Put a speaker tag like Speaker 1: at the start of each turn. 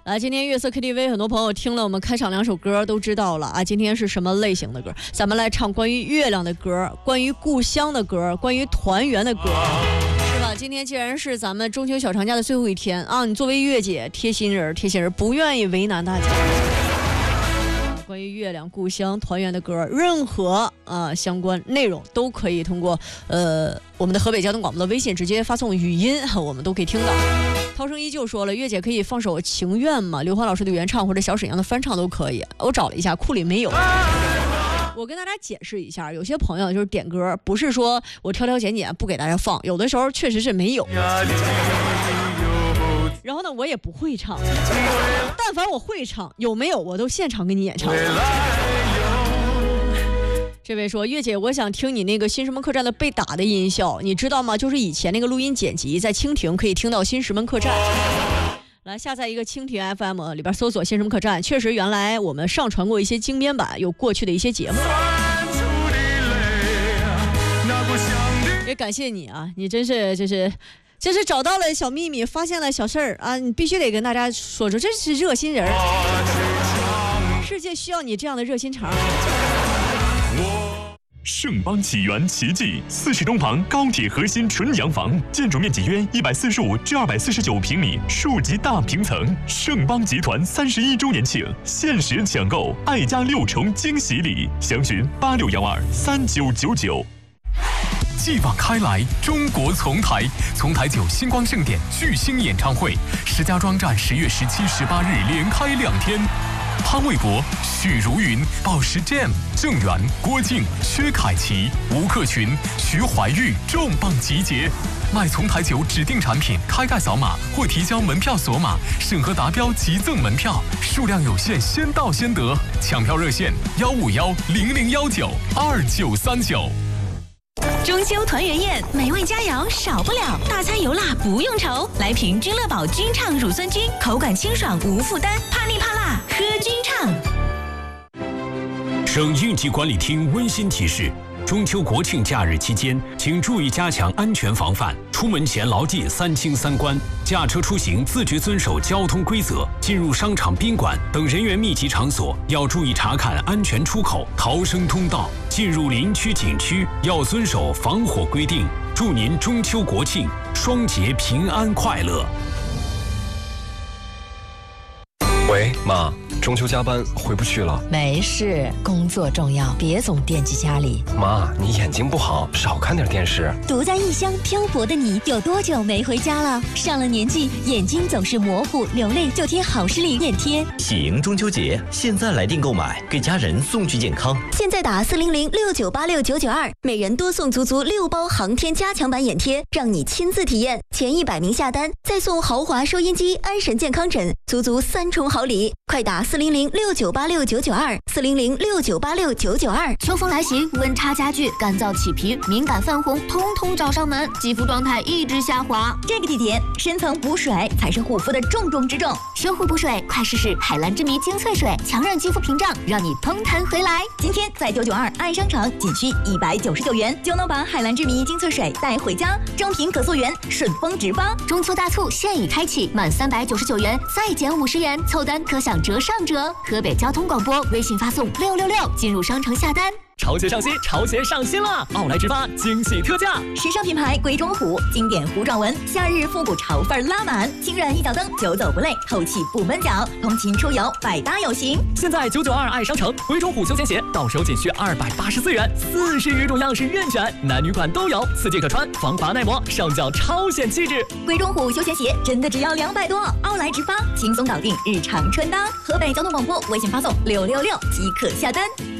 Speaker 1: 今天月色 KTV 很多朋友听了我们开场2首歌都知道了啊，今天是什么类型的歌？咱们来唱关于月亮的歌，关于故乡的歌，关于团圆的歌，是吧？今天既然是咱们中秋小长假的最后一天啊，你作为月姐贴心人，不愿意为难大家。关于月亮、故乡、团圆的歌，任何相关内容都可以通过我们的河北交通广播的微信直接发送语音，我们都可以听到。涛声依旧说了，月姐可以放首《情愿》吗？刘欢老师的原唱或者小沈阳的翻唱都可以。我找了一下，库里没有。我跟大家解释一下，有些朋友就是点歌，不是说我挑拣不给大家放，有的时候确实是没有。然后呢，我也不会唱，但凡我会唱，有没有我都现场给你演唱。这位说，月姐，我想听你那个新石门客栈的被打的音效，你知道吗？就是以前那个录音剪辑，在蜻蜓可以听到新石门客栈。来下载一个蜻蜓 FM 里边搜索新石门客栈，确实原来我们上传过一些精编版，有过去的一些节目。也感谢你啊，你真是找到了小秘密，发现了小事儿啊！你必须得跟大家说，这是热心人，世界需要你这样的热心肠。
Speaker 2: 盛邦启源奇迹，40东旁高铁核心纯洋房，建筑面积约145至249平米，数级大平层。盛邦集团31周年庆，限时抢购，爱家6重惊喜礼，详询86123999。继往开来，中国丛台9星光盛典巨星演唱会，石家庄站10月17、18日连开2天。潘玮柏、许茹芸、宝石 Jam、郑源、郭靖、薛凯琪、吴克群、徐怀钰重磅集结。买丛台9指定产品，开盖扫码或提交门票锁码，审核达标即赠门票，数量有限，先到先得。抢票热线15100192939。
Speaker 3: 中秋团圆宴，美味佳肴少不了，大餐油辣不用愁。来瓶君乐宝君畅乳酸菌，口感清爽无负担，怕腻怕辣喝君畅。
Speaker 4: 省应急管理厅温馨提示：中秋国庆假日期间，请注意加强安全防范，出门前牢记3清3关，驾车出行自觉遵守交通规则。进入商场、宾馆等人员密集场所，要注意查看安全出口、逃生通道。进入林区、景区要遵守防火规定。祝您中秋国庆双节平安快乐。
Speaker 5: 喂，妈，中秋加班回不去了。
Speaker 6: 没事，工作重要，别总惦记家里。
Speaker 5: 妈，你眼睛不好，少看点电视。
Speaker 7: 独在异乡漂泊的你，有多久没回家了？上了年纪，眼睛总是模糊流泪，就贴好视力眼贴。
Speaker 8: 喜迎中秋节，现在来电购买，给家人送去健康。
Speaker 7: 现在打40069869992，每人多送足6包航天加强版眼贴，让你亲自体验。前100名下单，再送豪华收音机、安神健康枕，足3重好礼。快打400698699240069869992。
Speaker 9: 秋风来袭，温差加剧，干燥起皮，敏感泛红，通通找上门，肌肤状态一直下滑。
Speaker 7: 这个季节，深层补水才是护肤的重中之重。
Speaker 9: 修护补水，快试试海蓝之谜精粹水，强韧肌肤屏障，让你嘭弹回来。
Speaker 7: 今天在992爱商场仅需199元，就能把海蓝之谜精粹水带回家，正品可溯源，顺丰直发。
Speaker 9: 中秋大促现已开启，满399元再减50元，凑单可享折上折。河北交通广播微信发送666进入商城下单。
Speaker 10: 潮鞋上新，潮鞋上新了！奥莱直发惊喜特价，
Speaker 7: 时尚品牌鬼冢虎，经典糊状纹，夏日复古潮范拉满，轻软一脚蹬，久走不累，透气不闷脚，通勤出游百搭有型。
Speaker 10: 现在992爱商城鬼冢虎休闲鞋到手仅需284元，40余种样式任选，男女款都有，4季可穿，防滑耐磨，上脚超显气质。
Speaker 7: 鬼冢虎休闲鞋真的只要200多，奥莱直发轻松搞定日常穿搭。河北交通广播微信发送666即可下单。